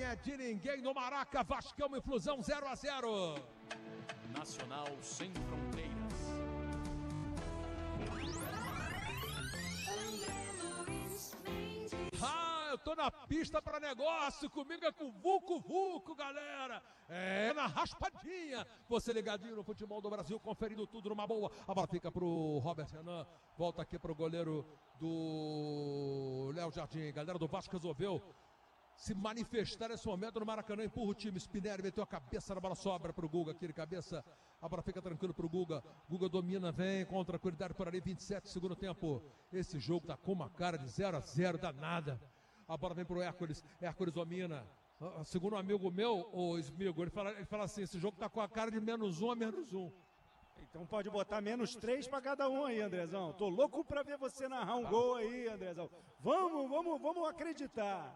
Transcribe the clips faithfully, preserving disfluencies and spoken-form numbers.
é de ninguém no Maraca, Vascão e Flusão zero a zero. Nacional sem fronteiras. Ah, eu tô na pista pra negócio, comigo é com Vucu Vucu, galera. É na raspadinha. Você ligadinho no futebol do Brasil, conferindo tudo numa boa. A bola fica pro Robert Renan, volta aqui pro goleiro do Léo Jardim. Galera do Vasco resolveu se manifestar nesse momento no Maracanã, empurra o time. Spinelli meteu a cabeça na bola, sobra pro Guga, aqui de cabeça, a bola fica tranquilo pro Guga. Guga domina, vem com tranquilidade por ali, vinte e sete, segundo tempo. Esse jogo tá com uma cara de zero a zero, danada. A bola vem pro Hércules, Hércules domina. Segundo um amigo meu, o Smigo, ele fala, ele fala assim, esse jogo tá com a cara de menos um a menos um. Então pode botar menos três para cada um aí, Andrezão. Tô louco para ver você narrar um gol aí, Andrezão. Vamos, vamos, vamos acreditar.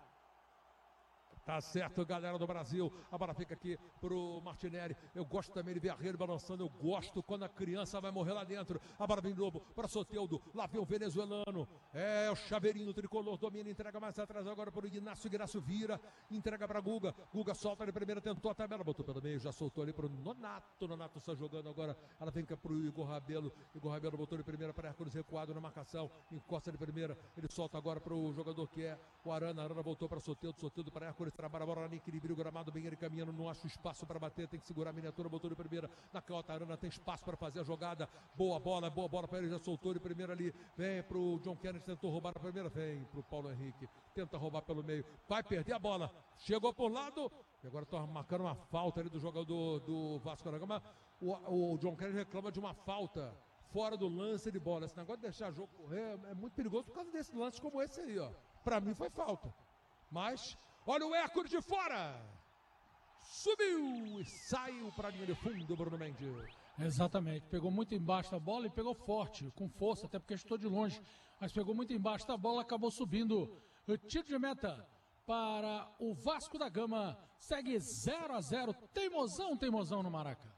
Tá certo, galera do Brasil. A bola fica aqui pro Martinelli. Eu gosto também de ver a rede balançando. Eu gosto quando a criança vai morrer lá dentro. A bola vem de novo para Soteldo. Lá vem o venezuelano. É o chaveirinho tricolor. Domina, entrega mais atrás agora pro Ignacio. Ignacio vira, entrega para Guga. Guga solta de primeira, tentou a tabela, botou pelo meio, já soltou ali pro Nonato. Nonato está jogando agora. Ela vem cá pro Igor Rabelo. Igor Rabelo botou de primeira para Hércules, recuado na marcação. Encosta de primeira. Ele solta agora pro jogador que é o Arana. Arana voltou para Soteldo. Soteldo para Hércules. Trabalha a bola no equilíbrio, o gramado bem ele caminhando, não acha espaço para bater, tem que segurar a miniatura, botou de primeira, na canhota, Arana tem espaço para fazer a jogada, boa bola, boa bola para ele, já soltou de primeira ali, vem pro John Kennedy, tentou roubar a primeira, vem pro Paulo Henrique, tenta roubar pelo meio, vai perder a bola, chegou por lado, e agora tá marcando uma falta ali do jogador do Vasco da Gama, o, o John Kennedy reclama de uma falta fora do lance de bola, esse negócio de deixar o jogo correr é muito perigoso por causa desse lance como esse aí, ó, pra mim foi falta, mas olha o Hércules de fora. Subiu e saiu para a linha de fundo, Bruno Mendes. Exatamente. Pegou muito embaixo da bola e pegou forte, com força, até porque estou de longe. Mas pegou muito embaixo da bola, acabou subindo. O tiro de meta para o Vasco da Gama. Segue zero a zero. Teimosão, teimosão no Maraca.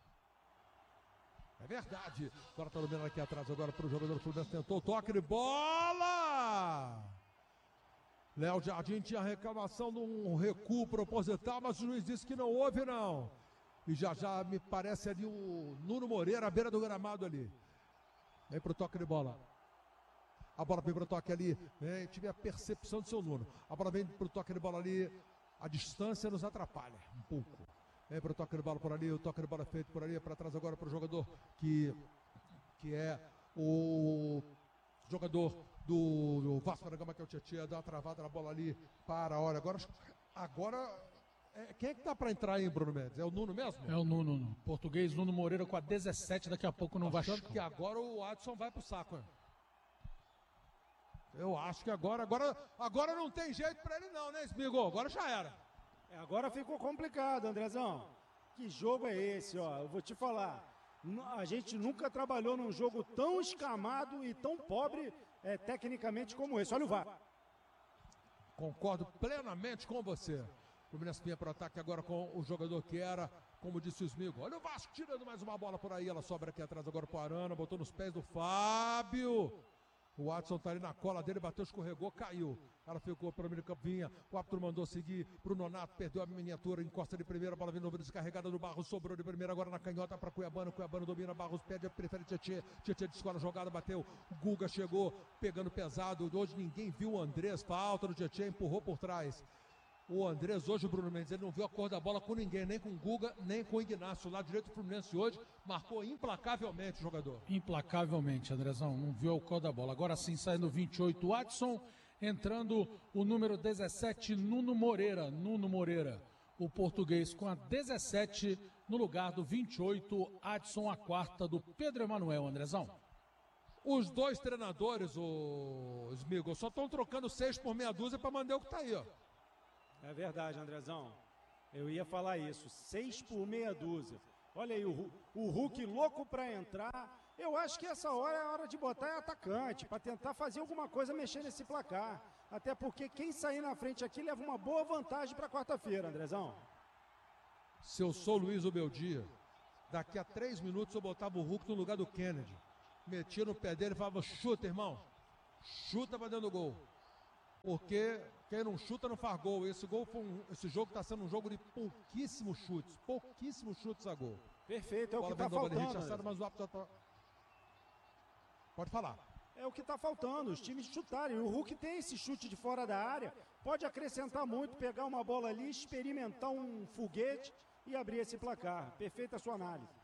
É verdade. Agora está dominando aqui atrás agora para o jogador do Fluminense. Tentou o toque de bola. Léo Jardim tinha reclamação de um recuo proposital, mas o juiz disse que não houve, não. E já já me parece ali o Nuno Moreira à beira do gramado ali. Vem pro toque de bola. A bola vem pro toque ali. Vem, tive a percepção do seu Nuno. A bola vem pro toque de bola ali. A distância nos atrapalha um pouco. Vem pro toque de bola por ali. O toque de bola é feito por ali. Para trás agora pro jogador que, que é o jogador do, do Vasco da Gama, que é o Tietchan, dá uma travada na bola ali, para, olha, agora, agora é, quem é que tá para entrar aí, Bruno Mendes? É o Nuno mesmo? É o Nuno, Nuno. Português, Nuno Moreira com a dezessete, daqui a pouco não vai. Achando que agora o Adson vai pro saco, hein? Eu acho que agora, agora, agora não tem jeito para ele não, né, Smigo? Agora já era. É, agora ficou complicado, Andrezão. Que jogo é esse, ó? Eu vou te falar. A gente nunca trabalhou num jogo tão escamado e tão pobre é, tecnicamente como esse. Olha o V A R. Concordo plenamente com você. O Fluminense vinha para o ataque agora com o jogador que era, como disse o Smigo. Olha o Vasco tirando mais uma bola por aí. Ela sobra aqui atrás agora para o Arana. Botou nos pés do Fábio. O Watson tá ali na cola dele, bateu, escorregou, caiu. Ela ficou para o meio campo, vinha. O árbitro mandou seguir pro Nonato, perdeu a miniatura, encosta de primeira, bola vindo descarregada do Barros, sobrou de primeira, agora na canhota para Cuiabano. Cuiabano domina, Barros pede, prefere Tietchan. Tietchan descola a jogada, bateu. O Guga chegou, pegando pesado. Hoje ninguém viu o Andrés, falta do Tietchan, empurrou por trás. O Andrés hoje, o Bruno Mendes, ele não viu a cor da bola com ninguém, nem com o Guga, nem com o Ignacio. O lado direito do Fluminense hoje marcou implacavelmente o jogador. Implacavelmente, Andrezão, não viu a cor da bola. Agora sim, saindo vinte e oito, Adson, entrando o número dezessete, Nuno Moreira. Nuno Moreira, o português com a dezessete, no lugar do vinte e oito, Adson, a quarta do Pedro Emanuel, Andrezão. Os dois treinadores, o Smigo, só estão trocando seis por meia dúzia para mandar o que tá aí, ó. É verdade, Andrezão. Eu ia falar isso. Seis por meia dúzia. Olha aí, o, o Hulk louco para entrar. Eu acho que essa hora é a hora de botar atacante, para tentar fazer alguma coisa, mexer nesse placar. Até porque quem sair na frente aqui leva uma boa vantagem para quarta-feira, Andrezão. Se eu sou o Luiz Obeldia, daqui a três minutos eu botava o Hulk no lugar do Kennedy. Metia no pé dele e falava, chuta, irmão. Chuta para dentro do gol. porque quem não chuta não faz gol. Esse, gol foi um, esse jogo está sendo um jogo de pouquíssimos chutes, pouquíssimos chutes a gol. Perfeito, é o Bola que está faltando. Richard, mas o árbitro tá... Pode falar. É o que está faltando, os times chutarem. O Hulk tem esse chute de fora da área, pode acrescentar muito, pegar uma bola ali, experimentar um foguete e abrir esse placar. Perfeita a sua análise.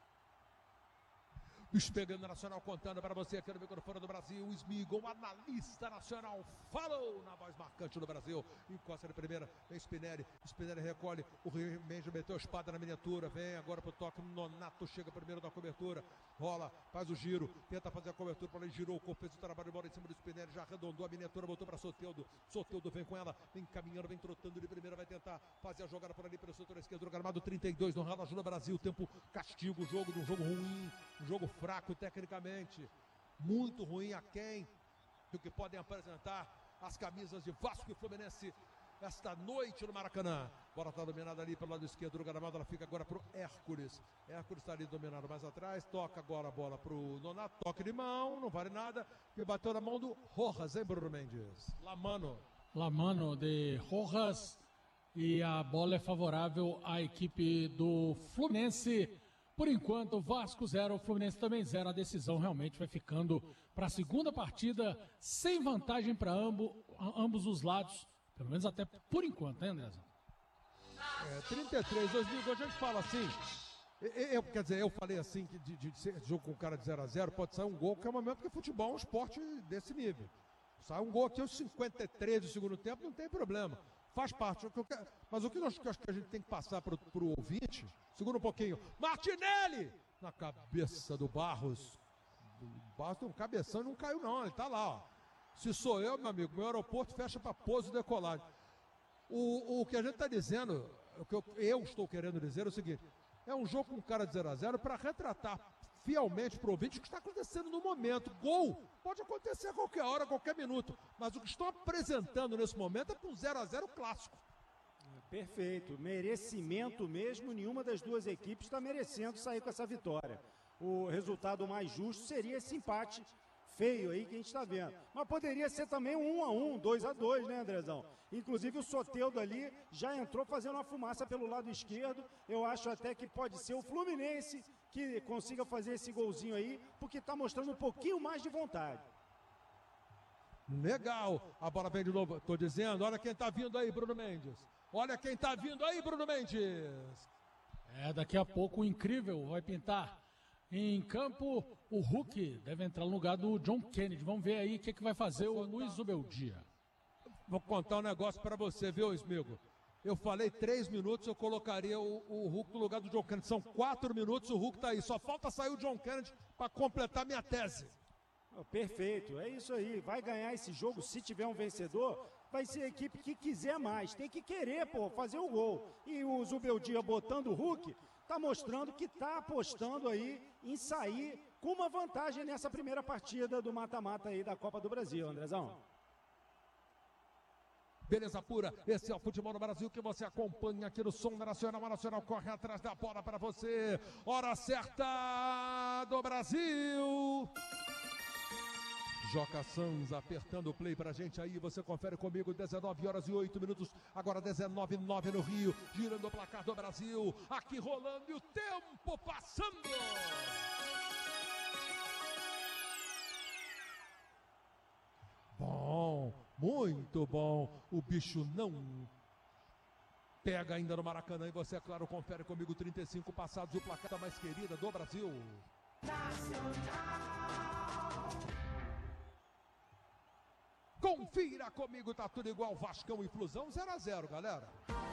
Espelhando Nacional contando para você aqui no microfone do Brasil, o Smigol, analista nacional, falou na voz marcante do Brasil, encosta de primeira, vem Spinelli, Spinelli recolhe, o Mendes meteu a espada na miniatura, vem agora pro toque, Nonato chega primeiro da cobertura, rola, faz o giro, tenta fazer a cobertura, para ele girou o corpo, fez o trabalho de bola em cima do Spinelli, já arredondou a miniatura, botou para Soteldo, Soteldo vem com ela, vem caminhando, vem trotando de primeira, vai tentar fazer a jogada por ali pelo setor esquerdo, gramado trinta e dois no relógio do Brasil, tempo castigo, o jogo de um jogo ruim, um jogo fraco tecnicamente, muito ruim aquém do que podem apresentar as camisas de Vasco e Fluminense esta noite no Maracanã. Bola está dominada ali pelo lado esquerdo do gramado, ela fica agora para o Hércules. Hércules está ali dominado mais atrás, toca agora a bola para o Nonato, toque de mão, não vale nada, que bateu na mão do Rojas, hein, Bruno Mendes? Lamano. Lamano de Rojas, e a bola é favorável à equipe do Fluminense. Por enquanto, Vasco zero, Fluminense também zero. A decisão realmente vai ficando para a segunda partida, sem vantagem para ambos, ambos os lados, pelo menos até por enquanto, né, Andrezão? É, trinta e três, dois mil e dois, a gente fala assim, eu, quer dizer, eu falei assim, que de, de, de jogo com cara de zero a zero, pode sair um gol, que é um momento que futebol é um esporte desse nível. Sai um gol aqui aos cinquenta e três do segundo tempo, não tem problema. Faz parte, mas o que eu acho que a gente tem que passar para o ouvinte, segura um pouquinho, Martinelli, na cabeça do Barros, o Barros tem um cabeção e não caiu não, ele tá lá, ó. Se sou eu, meu amigo, meu aeroporto fecha para pouso e decolagem. O, o que a gente está dizendo, o que eu, eu estou querendo dizer é o seguinte, é um jogo com cara de zero a zero para retratar fielmente para o ouvinte o que está acontecendo no momento. Gol pode acontecer a qualquer hora, a qualquer minuto, mas o que estão apresentando nesse momento é para um zero a zero clássico. Perfeito, merecimento mesmo, nenhuma das duas equipes está merecendo sair com essa vitória. O resultado mais justo seria esse empate feio aí que a gente está vendo, mas poderia ser também um um a um, dois a dois, né, Andrezão? Inclusive o Soteldo ali já entrou fazendo uma fumaça pelo lado esquerdo. Eu acho até que pode ser o Fluminense que consiga fazer esse golzinho aí, porque está mostrando um pouquinho mais de vontade. Legal, a bola vem de novo, estou dizendo, olha quem está vindo aí, Bruno Mendes. Olha quem está vindo aí, Bruno Mendes. É, daqui a pouco o incrível vai pintar em campo. O Hulk deve entrar no lugar do John Kennedy. Vamos ver aí o que, que vai fazer o Luiz Zubeldia. Vou contar um negócio para você, viu, Smigo? Eu falei três minutos, eu colocaria o, o Hulk no lugar do John Kennedy. São quatro minutos, o Hulk está aí. Só falta sair o John Kennedy para completar minha tese. Oh, perfeito, é isso aí. Vai ganhar esse jogo, se tiver um vencedor, vai ser a equipe que quiser mais. Tem que querer, pô, fazer o gol. E o Zubeldia botando o Hulk, tá mostrando que tá apostando aí em sair com uma vantagem nessa primeira partida do mata-mata aí da Copa do Brasil, Andrezão. Beleza pura, esse é o Futebol no Brasil que você acompanha aqui no Som da Nacional. A Nacional corre atrás da bola para você. Hora certa do Brasil. Joca Sanz apertando o play pra gente aí, você confere comigo, dezenove horas e oito minutos, agora dezenove e nove no Rio, girando o placar do Brasil, aqui rolando e o tempo passando. Bom, muito bom, o bicho não pega ainda no Maracanã e você, é claro, confere comigo, trinta e cinco passados, o placar da mais querida do Brasil. Nacional. Confira comigo, tá tudo igual, Vascão e Flusão, zero a zero, galera.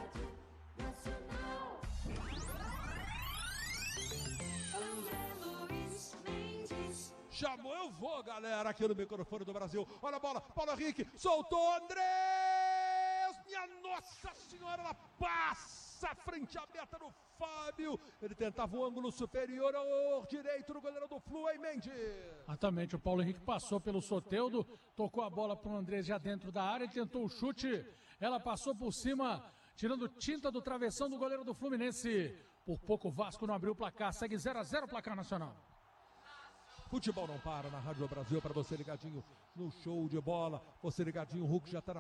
Chamou, eu vou, galera, aqui no microfone do Brasil. Olha a bola, Paulo Henrique, soltou Andrés, minha Nossa Senhora, ela passa, frente aberta do Fábio, ele tentava o ângulo superior ao direito do goleiro do Flu, hein, Mendes? Exatamente, o Paulo Henrique passou pelo Soteldo, tocou a bola para o Andrés já dentro da área, tentou o chute, ela passou por cima, tirando tinta do travessão do goleiro do Fluminense. Por pouco o Vasco não abriu o placar, segue zero a zero o placar nacional. Futebol não para na Rádio Brasil, para você ligadinho no show de bola. Você ligadinho, o Hulk já tá na